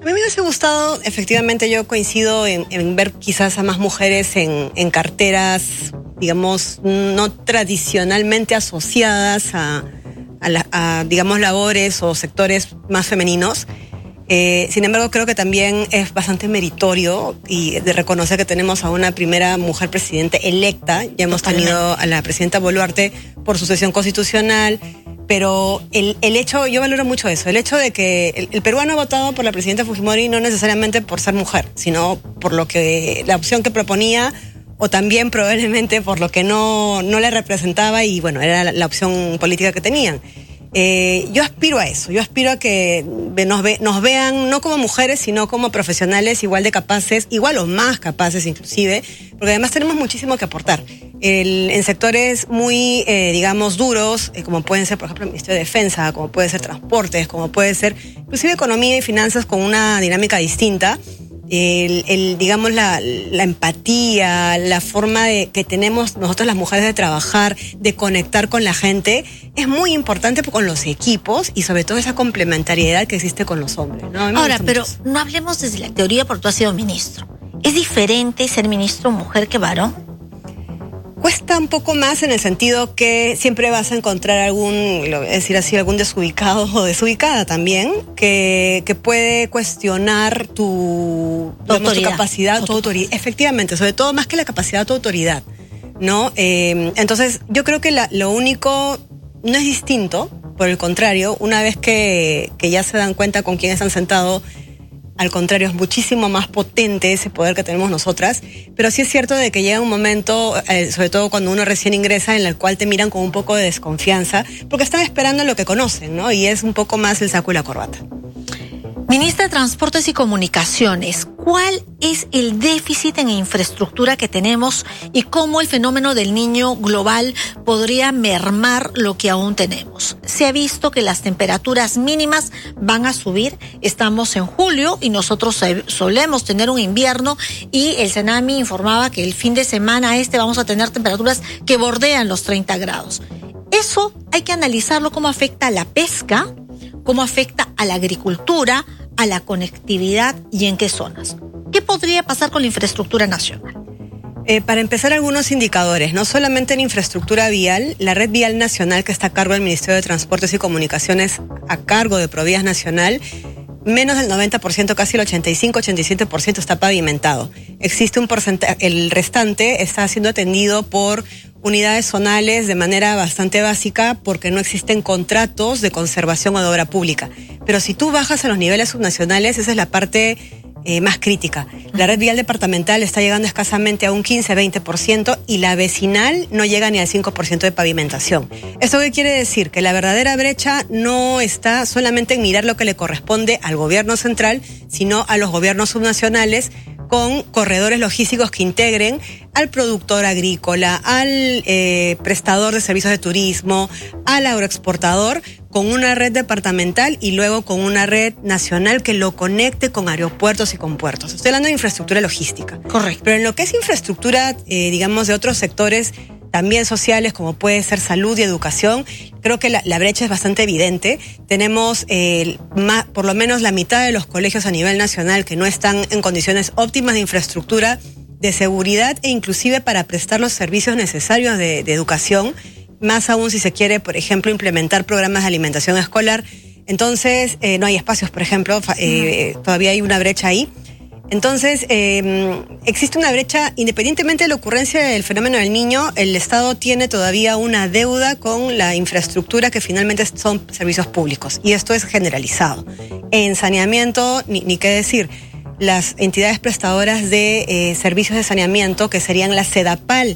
A mí me hubiese gustado, efectivamente yo coincido en ver quizás a más mujeres en carteras, digamos, no tradicionalmente asociadas a digamos, labores o sectores más femeninos. Sin embargo, creo que también es bastante meritorio y de reconocer que tenemos a una primera mujer presidente electa. Ya hemos tenido a la presidenta Boluarte por sucesión constitucional, pero el hecho, yo valoro mucho eso, el hecho de que el peruano ha votado por la presidenta Fujimori no necesariamente por ser mujer, sino por lo que la opción que proponía, o también probablemente por lo que no le representaba y bueno, era la opción política que tenían. Yo aspiro a eso, yo aspiro a que nos vean no como mujeres, sino como profesionales igual de capaces, igual o más capaces inclusive, porque además tenemos muchísimo que aportar. En sectores muy, digamos, duros, como pueden ser, por ejemplo, el Ministerio de Defensa, como puede ser Transportes, como puede ser inclusive Economía y Finanzas con una dinámica distinta. Digamos, la empatía, la forma que tenemos nosotros las mujeres de trabajar, de conectar con la gente, es muy importante con los equipos y sobre todo esa complementariedad que existe con los hombres, ¿no? Ahora, pero no hablemos desde la teoría porque tú has sido ministro. ¿Es diferente ser ministro mujer que varón? Cuesta un poco más en el sentido que siempre vas a encontrar algún desubicado o desubicada también, que puede cuestionar tu capacidad, tu autoridad. Efectivamente, sobre todo más que la capacidad, tu autoridad, ¿no? Entonces, yo creo que lo único no es distinto, por el contrario, una vez que ya se dan cuenta con quién están sentados. Al contrario, es muchísimo más potente ese poder que tenemos nosotras, pero sí es cierto de que llega un momento, sobre todo cuando uno recién ingresa, en el cual te miran con un poco de desconfianza, porque están esperando lo que conocen, ¿no? Y es un poco más el saco y la corbata. Ministra de Transportes y Comunicaciones, ¿cuál es el déficit en infraestructura que tenemos y cómo el fenómeno del Niño global podría mermar lo que aún tenemos? Se ha visto que las temperaturas mínimas van a subir. Estamos en julio y nosotros solemos tener un invierno y el CENAMI informaba que el fin de semana vamos a tener temperaturas que bordean los 30 grados. Eso hay que analizarlo, cómo afecta a la pesca, cómo afecta a la agricultura, a la conectividad y en qué zonas. ¿Qué podría pasar con la infraestructura nacional? Para empezar, algunos indicadores, no solamente en infraestructura vial, la red vial nacional que está a cargo del Ministerio de Transportes y Comunicaciones, a cargo de Provías Nacional, menos del 90%, casi el 85-87% está pavimentado. Existe un porcentaje, el restante está siendo atendido por unidades zonales de manera bastante básica porque no existen contratos de conservación o de obra pública. Pero si tú bajas a los niveles subnacionales, esa es la parte más crítica. La red vial departamental está llegando escasamente a un 15-20% y la vecinal no llega ni al 5% de pavimentación. ¿Esto qué quiere decir? Que la verdadera brecha no está solamente en mirar lo que le corresponde al gobierno central, sino a los gobiernos subnacionales con corredores logísticos que integren al productor agrícola, al prestador de servicios de turismo, al agroexportador, con una red departamental y luego con una red nacional que lo conecte con aeropuertos y con puertos. Estoy hablando de infraestructura logística. Correcto. Pero en lo que es infraestructura, digamos, de otros sectores también sociales, como puede ser salud y educación, creo que la brecha es bastante evidente. Tenemos por lo menos la mitad de los colegios a nivel nacional que no están en condiciones óptimas de infraestructura, de seguridad e inclusive para prestar los servicios necesarios de educación, más aún si se quiere, por ejemplo, implementar programas de alimentación escolar. Entonces, no hay espacios, por ejemplo, todavía hay una brecha ahí. Entonces, existe una brecha, independientemente de la ocurrencia del fenómeno del Niño, el Estado tiene todavía una deuda con la infraestructura que finalmente son servicios públicos, y esto es generalizado. En saneamiento, ni qué decir, las entidades prestadoras de servicios de saneamiento, que serían la SEDAPAL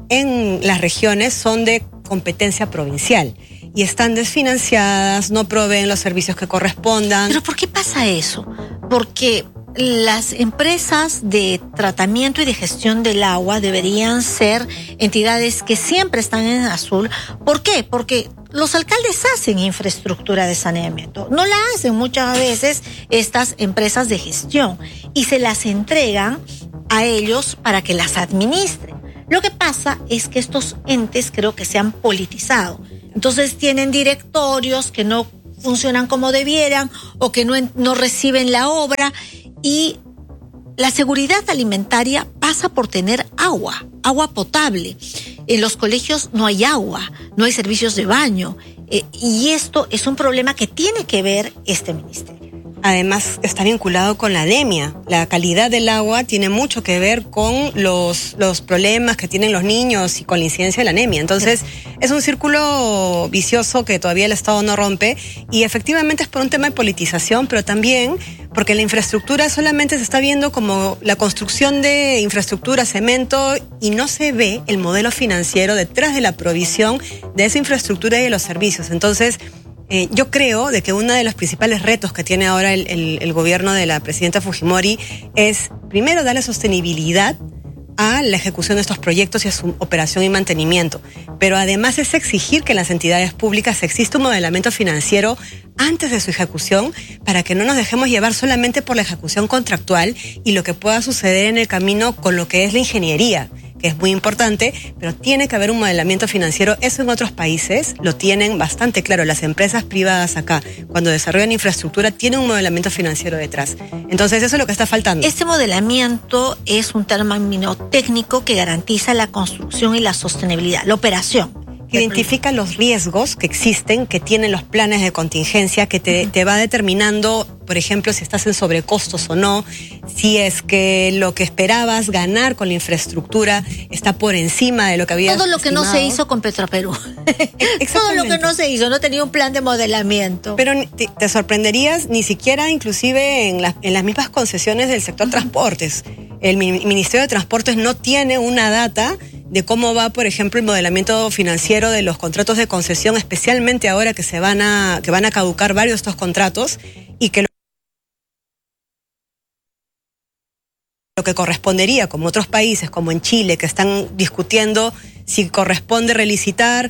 en las regiones, son de competencia provincial y están desfinanciadas, no proveen los servicios que correspondan. ¿Pero por qué pasa eso? Porque las empresas de tratamiento y de gestión del agua deberían ser entidades que siempre están en azul. ¿Por qué? Porque los alcaldes hacen infraestructura de saneamiento. No la hacen muchas veces estas empresas de gestión y se las entregan a ellos para que las administren. Lo que pasa es que estos entes creo que se han politizado. Entonces tienen directorios que no funcionan como debieran o que no reciben la obra. Y la seguridad alimentaria pasa por tener agua potable. En los colegios no hay agua, no hay servicios de baño. Y esto es un problema que tiene que ver este ministerio. Además, está vinculado con la anemia. La calidad del agua tiene mucho que ver con los problemas que tienen los niños y con la incidencia de la anemia. Entonces, es un círculo vicioso que todavía el Estado no rompe, y efectivamente es por un tema de politización, pero también porque la infraestructura solamente se está viendo como la construcción de infraestructura, cemento, y no se ve el modelo financiero detrás de la provisión de esa infraestructura y de los servicios. Entonces, yo creo de que uno de los principales retos que tiene ahora el gobierno de la presidenta Fujimori es, primero, darle sostenibilidad a la ejecución de estos proyectos y a su operación y mantenimiento. Pero además es exigir que en las entidades públicas exista un modelamiento financiero antes de su ejecución, para que no nos dejemos llevar solamente por la ejecución contractual y lo que pueda suceder en el camino con lo que es la ingeniería, que es muy importante, pero tiene que haber un modelamiento financiero. Eso en otros países lo tienen bastante claro. Las empresas privadas acá, cuando desarrollan infraestructura, tienen un modelamiento financiero detrás. Entonces, eso es lo que está faltando. Este modelamiento es un término técnico que garantiza la construcción y la sostenibilidad, la operación. Que identifica los riesgos que existen, que tienen los planes de contingencia, que te va determinando, por ejemplo, si estás en sobrecostos o no, si es que lo que esperabas ganar con la infraestructura está por encima de lo que habías Todo lo que estimado. No se hizo con Petroperú. Todo lo que no se hizo, no tenía un plan de modelamiento. Pero te sorprenderías, ni siquiera inclusive en las mismas concesiones del sector transportes. El Ministerio de Transportes no tiene una data de cómo va, por ejemplo, el modelamiento financiero de los contratos de concesión, especialmente ahora que van a caducar varios de estos contratos, y que lo que correspondería, como otros países, como en Chile, que están discutiendo si corresponde relicitar,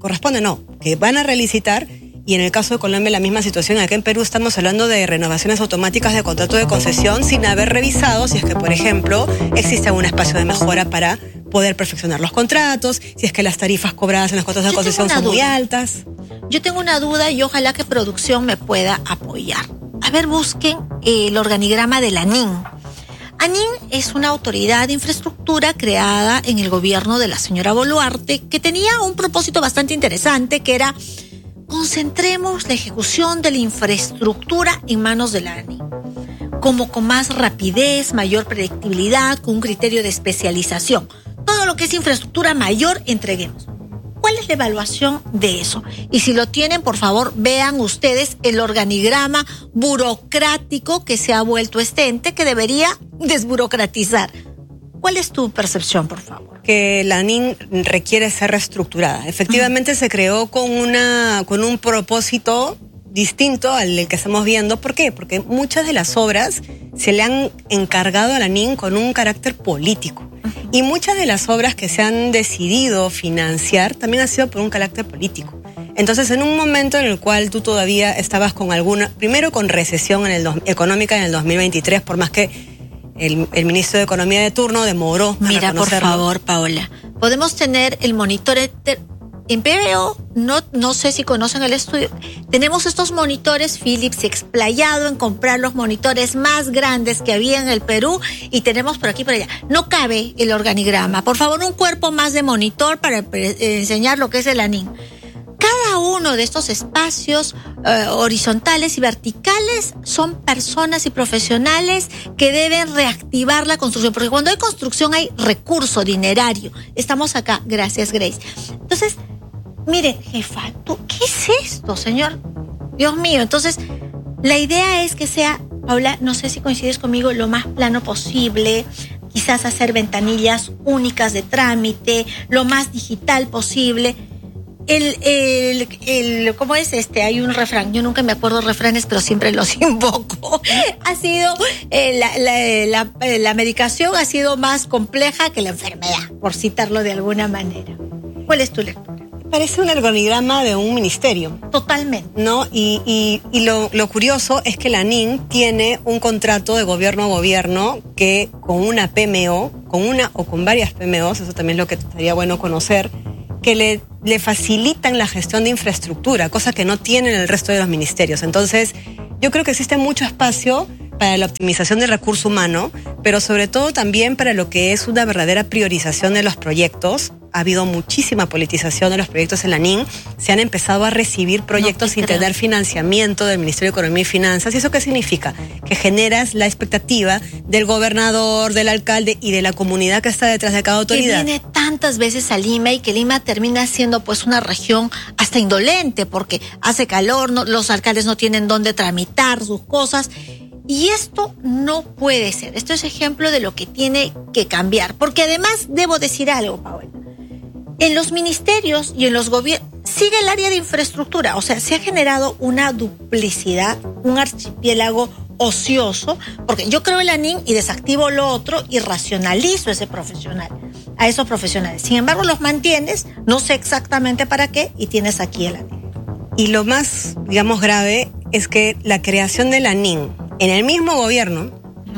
que van a relicitar. Y en el caso de Colombia, la misma situación. Acá en Perú estamos hablando de renovaciones automáticas de contrato de concesión sin haber revisado si es que, por ejemplo, existe algún espacio de mejora para poder perfeccionar los contratos, si es que las tarifas cobradas en los contratos de concesión son muy altas. Yo tengo una duda y ojalá que producción me pueda apoyar. A ver, busquen el organigrama de la ANIN. ANIN es una autoridad de infraestructura creada en el gobierno de la señora Boluarte, que tenía un propósito bastante interesante, que era: concentremos la ejecución de la infraestructura en manos de la ANIN, como con más rapidez, mayor predictibilidad, con un criterio de especialización. Todo lo que es infraestructura mayor, entreguemos. ¿Cuál es la evaluación de eso? Y si lo tienen, por favor, vean ustedes el organigrama burocrático que se ha vuelto este ente, que debería desburocratizar. ¿Cuál es tu percepción, por favor? Que la ANIN requiere ser reestructurada. Efectivamente se creó con un propósito distinto al que estamos viendo. ¿Por qué? Porque muchas de las obras se le han encargado a la ANIN con un carácter político. Y muchas de las obras que se han decidido financiar también ha sido por un carácter político. Entonces, en un momento en el cual tú todavía estabas primero con recesión económica en el 2023, por más que el ministro de Economía de turno demoró. Mira, por favor, Paola, podemos tener el monitor en PBO, no sé si conocen el estudio. Tenemos estos monitores Philips, explayado en comprar los monitores más grandes que había en el Perú, y tenemos por aquí y por allá. No cabe el organigrama. Por favor, un cuerpo más de monitor para enseñar lo que es el ANIN. Cada uno de estos espacios horizontales y verticales son personas y profesionales que deben reactivar la construcción, porque cuando hay construcción hay recurso dinerario. Estamos acá, gracias, Grace. Entonces, miren, jefa, ¿qué es esto, señor? Dios mío. Entonces, la idea es que sea, Paula, no sé si coincides conmigo, lo más plano posible. Quizás hacer ventanillas únicas de trámite, lo más digital posible. ¿Cómo es este? Hay un refrán, yo nunca me acuerdo refranes, pero siempre los invoco. Ha sido, la medicación ha sido más compleja que la enfermedad, por citarlo de alguna manera. ¿Cuál es tu lectura? Parece un organigrama de un ministerio. Totalmente. ¿No? Y lo curioso es que la ANIN tiene un contrato de gobierno a gobierno que con una PMO, con una o con varias PMOs, eso también es lo que estaría bueno conocer, que le le facilitan la gestión de infraestructura, cosa que no tienen el resto de los ministerios. Entonces, yo creo que existe mucho espacio para la optimización del recurso humano, pero sobre todo también para lo que es una verdadera priorización de los proyectos. Ha habido muchísima politización de los proyectos en la NIN. Se han empezado a recibir proyectos sin tener financiamiento del Ministerio de Economía y Finanzas. ¿Y eso qué significa? Que generas la expectativa del gobernador, del alcalde y de la comunidad que está detrás de cada autoridad. Que viene tantas veces a Lima y que Lima termina siendo pues una región hasta indolente porque hace calor, los alcaldes no tienen dónde tramitar sus cosas. Y esto no puede ser. Esto es ejemplo de lo que tiene que cambiar. Porque además debo decir algo, Paola. En los ministerios y en los gobiernos sigue el área de infraestructura. O sea, se ha generado una duplicidad, un archipiélago ocioso, porque yo creo en la NIN y desactivo lo otro y racionalizo a esos profesionales. Sin embargo, los mantienes, no sé exactamente para qué, y tienes aquí el NIN. Y lo más, digamos, grave es que la creación de la NIN en el mismo gobierno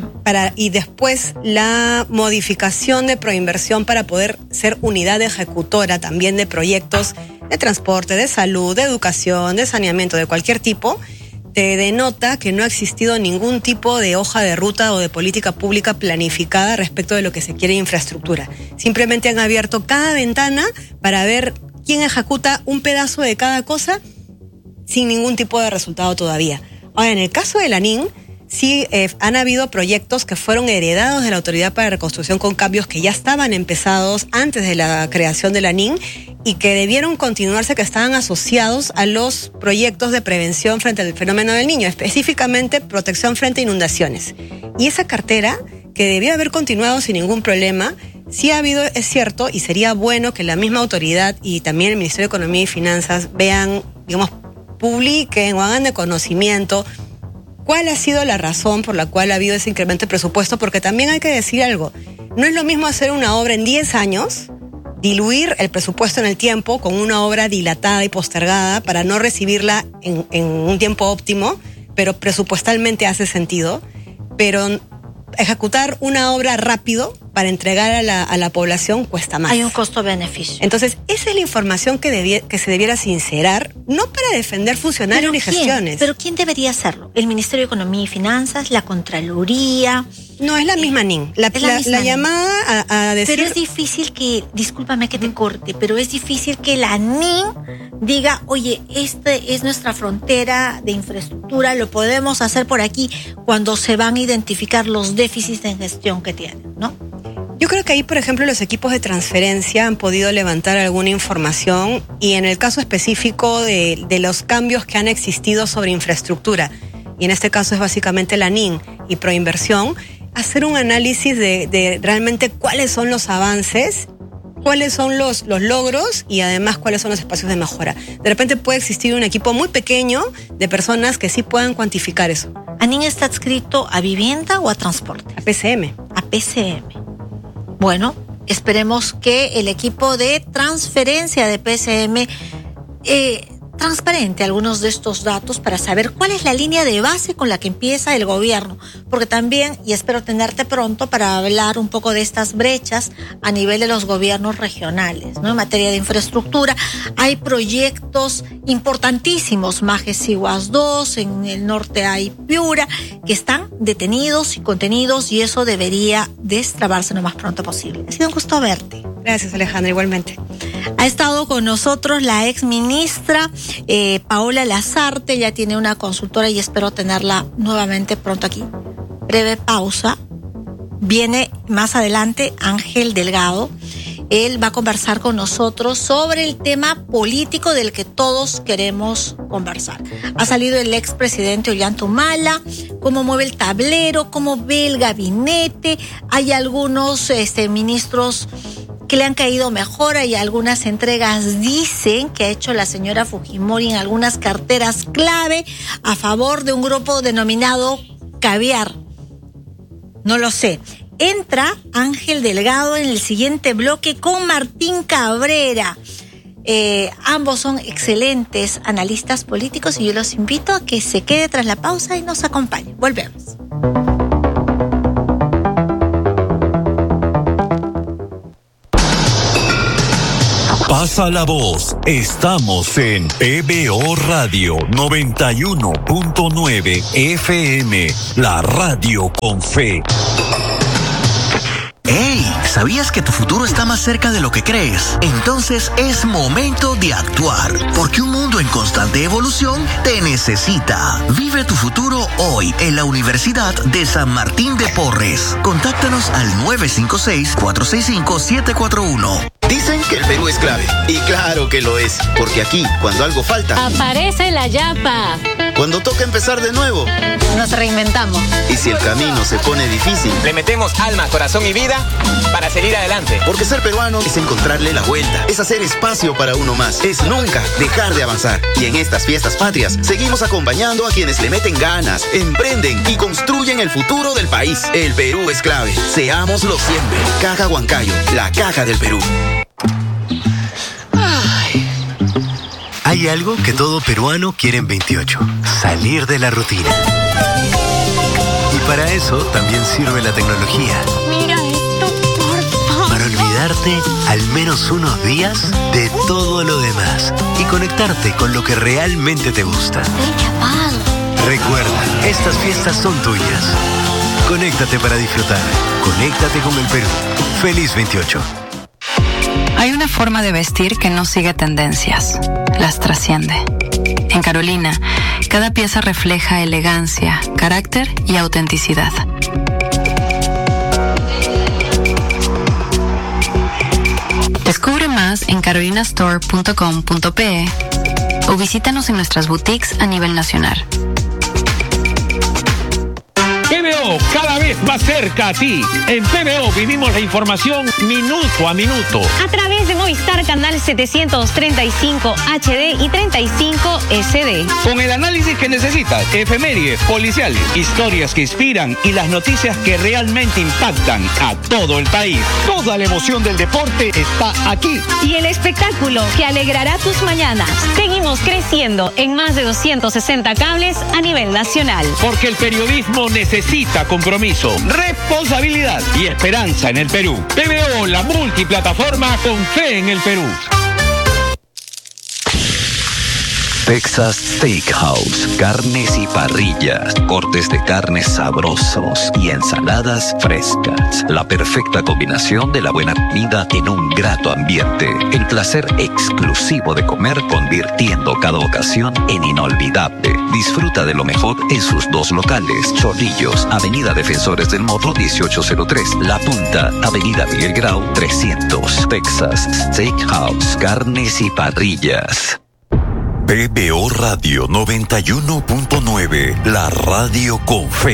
y después la modificación de Proinversión para poder ser unidad ejecutora también de proyectos de transporte, de salud, de educación, de saneamiento, de cualquier tipo, te denota que no ha existido ningún tipo de hoja de ruta o de política pública planificada respecto de lo que se quiere en infraestructura. Simplemente han abierto cada ventana para ver quién ejecuta un pedazo de cada cosa sin ningún tipo de resultado todavía. Ahora, en el caso de la NIN, sí han habido proyectos que fueron heredados de la Autoridad para Reconstrucción con Cambios que ya estaban empezados antes de la creación de la NIN y que debieron continuarse, que estaban asociados a los proyectos de prevención frente al fenómeno del Niño, específicamente protección frente a inundaciones. Y esa cartera, que debió haber continuado sin ningún problema, sí ha habido, es cierto, y sería bueno que la misma autoridad y también el Ministerio de Economía y Finanzas vean, digamos, publiquen o hagan de conocimiento cuál ha sido la razón por la cual ha habido ese incremento de presupuesto, porque también hay que decir algo. No es lo mismo hacer una obra en 10 años, diluir el presupuesto en el tiempo con una obra dilatada y postergada para no recibirla en un tiempo óptimo, pero presupuestalmente hace sentido, pero ejecutar una obra rápido para entregar a la población cuesta más. Hay un costo-beneficio. Entonces, esa es la información que se debiera sincerar, no para defender funcionarios ni gestiones. ¿Pero quién debería hacerlo? ¿El Ministerio de Economía y Finanzas? ¿La Contraloría? No, es la misma NIN. La llamada a decir... Pero es difícil que, discúlpame que te corte, pero es difícil que la NIN diga, oye, esta es nuestra frontera de infraestructura, lo podemos hacer por aquí, cuando se van a identificar los déficits en gestión que tienen, ¿no? Yo creo que ahí, por ejemplo, los equipos de transferencia han podido levantar alguna información y en el caso específico de los cambios que han existido sobre infraestructura, y en este caso es básicamente la NIN y Proinversión, hacer un análisis de realmente cuáles son los avances, cuáles son los logros y además cuáles son los espacios de mejora. De repente puede existir un equipo muy pequeño de personas que sí puedan cuantificar eso. ¿ANIN está adscrito a vivienda o a transporte? A PCM. A PCM. Bueno, esperemos que el equipo de transferencia de PCM transparente algunos de estos datos para saber cuál es la línea de base con la que empieza el gobierno, porque también, y espero tenerte pronto para hablar un poco de estas brechas a nivel de los gobiernos regionales, ¿no? En materia de infraestructura hay proyectos importantísimos, Majes Siguas 2, en el norte hay Piura, que están detenidos y contenidos, y eso debería destrabarse lo más pronto posible. Ha sido un gusto verte. Gracias, Alejandra, igualmente. Ha estado con nosotros la ex ministra Paola Lazarte, ya tiene una consultora y espero tenerla nuevamente pronto aquí. Breve pausa. Viene más adelante Ángel Delgado. Él va a conversar con nosotros sobre el tema político del que todos queremos conversar. Ha salido el expresidente Ollanta-Humala, cómo mueve el tablero, cómo ve el gabinete. Hay algunos ministros que le han caído mejor, hay algunas entregas, dicen, que ha hecho la señora Fujimori en algunas carteras clave a favor de un grupo denominado Caviar. No lo sé. Entra Ángel Delgado en el siguiente bloque con Martín Cabrera. Ambos son excelentes analistas políticos y yo los invito a que se quede tras la pausa y nos acompañe. Volvemos. Pasa la voz. Estamos en PBO Radio 91.9 FM, la radio con fe. ¡Hey! ¿Sabías que tu futuro está más cerca de lo que crees? Entonces es momento de actuar, porque un mundo en constante evolución te necesita. Vive tu futuro hoy en la Universidad de San Martín de Porres. Contáctanos al 956-465-741. Dicen que el Perú es clave, y claro que lo es, porque aquí, cuando algo falta, aparece la yapa. Cuando toca empezar de nuevo, nos reinventamos. Y si el camino se pone difícil, le metemos alma, corazón y vida para seguir adelante. Porque ser peruano es encontrarle la vuelta, es hacer espacio para uno más, es nunca dejar de avanzar. Y en estas fiestas patrias, seguimos acompañando a quienes le meten ganas, emprenden y construyen el futuro del país. El Perú es clave, seámoslo siempre. Caja Huancayo, la caja del Perú. Hay algo que todo peruano quiere en 28, salir de la rutina. Y para eso también sirve la tecnología. Mira esto, por favor. Para olvidarte al menos unos días de todo lo demás y conectarte con lo que realmente te gusta. Recuerda, estas fiestas son tuyas. Conéctate para disfrutar. Conéctate con el Perú. Feliz 28. Hay una forma de vestir que no sigue tendencias, las trasciende. En Carolina, cada pieza refleja elegancia, carácter y autenticidad. Descubre más en carolinastore.com.pe o visítanos en nuestras boutiques a nivel nacional. PBO, cada vez más cerca a ti. En PBO vivimos la información minuto a minuto. A través de Movistar Canal 735 HD y 35 SD. Con el análisis que necesitas, efemérides, policiales, historias que inspiran y las noticias que realmente impactan a todo el país. Toda la emoción del deporte está aquí. Y el espectáculo que alegrará tus mañanas. Seguimos creciendo en más de 260 cables a nivel nacional. Porque el periodismo necesita compromiso, responsabilidad y esperanza en el Perú. PBO, la multiplataforma con fe en el Perú. Texas Steakhouse, carnes y parrillas, cortes de carnes sabrosos y ensaladas frescas. La perfecta combinación de la buena comida en un grato ambiente. El placer exclusivo de comer convirtiendo cada ocasión en inolvidable. Disfruta de lo mejor en sus dos locales. Chorrillos, Avenida Defensores del Morro 1803. La Punta, Avenida Miguel Grau 300. Texas Steakhouse, carnes y parrillas. PBO Radio 91.9, la radio con fe.